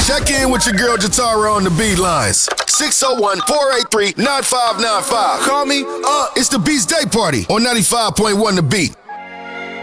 Check in with your girl Jatara on the beat lines. 601-483-9595. Call me up. It's the Beats Day Party on 95.1 The Beat.